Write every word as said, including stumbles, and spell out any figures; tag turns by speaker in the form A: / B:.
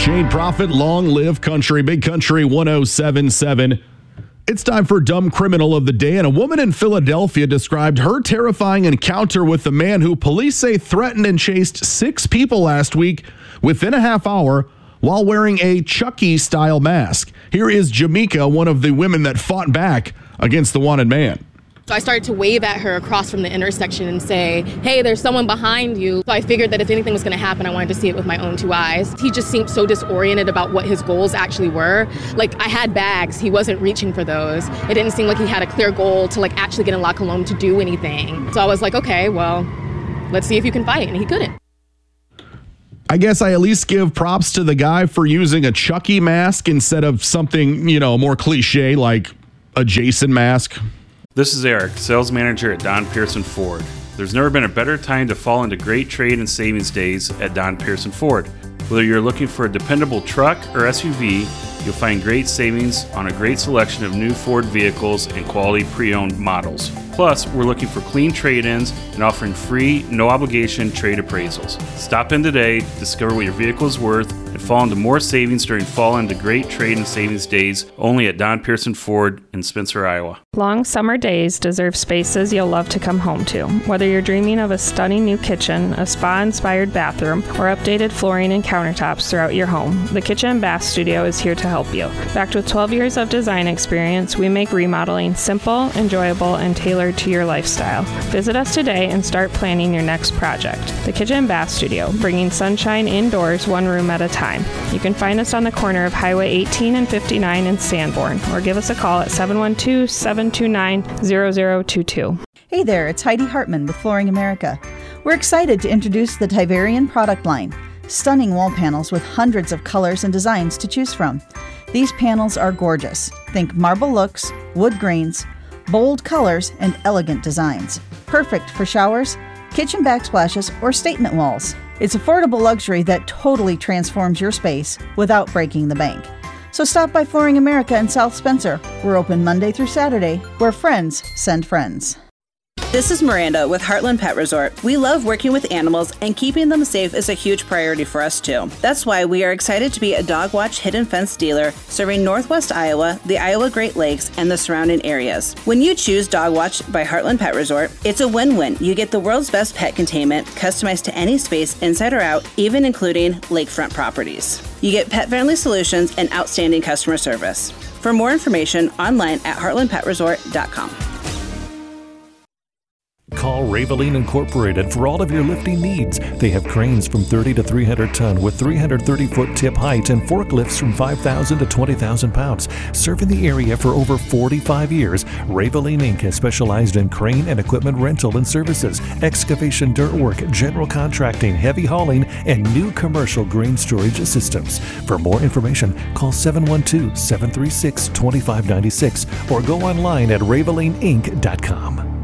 A: Shane Prophet, long live country, Big Country one oh seven point seven. It's time for Dumb Criminal of the Day, and a woman in Philadelphia described her terrifying encounter with a man who police say threatened and chased six people last week within a half hour while wearing a Chucky-style mask. Here is Jamaica, one of the women that fought back against the wanted man.
B: So I started to wave at her across from the intersection and say, hey, there's someone behind you. So I figured that if anything was going to happen, I wanted to see it with my own two eyes. He just seemed so disoriented about what his goals actually were. Like, I had bags. He wasn't reaching for those. It didn't seem like he had a clear goal to, like, actually get in La Colombe to do anything. So I was like, okay, well, let's see if you can fight. And he couldn't.
A: I guess I at least give props to the guy for using a Chucky mask instead of something, you know, more cliche like a Jason mask.
C: This is Eric, sales manager at Don Pearson Ford. There's never been a better time to fall into great trade and savings days at Don Pearson Ford. Whether you're looking for a dependable truck or S U V, you'll find great savings on a great selection of new Ford vehicles and quality pre-owned models. Plus, we're looking for clean trade-ins and offering free, no-obligation trade appraisals. Stop in today, discover what your vehicle is worth, and fall into more savings during fall into great trade and savings days only at Don Pearson Ford in Spencer, Iowa.
D: Long summer days deserve spaces you'll love to come home to. Whether you're dreaming of a stunning new kitchen, a spa-inspired bathroom, or updated flooring and countertops throughout your home, the Kitchen and Bath Studio is here to help you. Backed with twelve years of design experience, we make remodeling simple, enjoyable, and tailored to your lifestyle. Visit us today and start planning your next project. The Kitchen and Bath Studio, bringing sunshine indoors one room at a time. You can find us on the corner of Highway eighteen and fifty-nine in Sanborn, or give us a call at seven one two, seven two nine, zero zero two two.
E: Hey there, it's Heidi Hartman with Flooring America. We're excited to introduce the Tiverian product line. Stunning wall panels with hundreds of colors and designs to choose from. These panels are gorgeous. Think marble looks, wood grains, bold colors, and elegant designs. Perfect for showers, kitchen backsplashes, or statement walls. It's affordable luxury that totally transforms your space without breaking the bank. So stop by Flooring America in South Spencer. We're open Monday through Saturday, where friends send friends.
F: This is Miranda with Heartland Pet Resort. We love working with animals, and keeping them safe is a huge priority for us too. That's why we are excited to be a Dog Watch Hidden Fence dealer serving Northwest Iowa, the Iowa Great Lakes, and the surrounding areas. When you choose Dog Watch by Heartland Pet Resort, it's a win-win. You get the world's best pet containment, customized to any space inside or out, even including lakefront properties. You get pet-friendly solutions and outstanding customer service. For more information, online at heartland pet resort dot com.
G: Call Raveline Incorporated for all of your lifting needs. They have cranes from thirty to three hundred ton with three hundred thirty foot tip height and forklifts from five thousand to twenty thousand pounds. Serving the area for over forty-five years, Raveline Incorporated has specialized in crane and equipment rental and services, excavation dirt work, general contracting, heavy hauling, and new commercial grain storage systems. For more information, call seven one two, seven three six, two five nine six or go online at raveline inc dot com.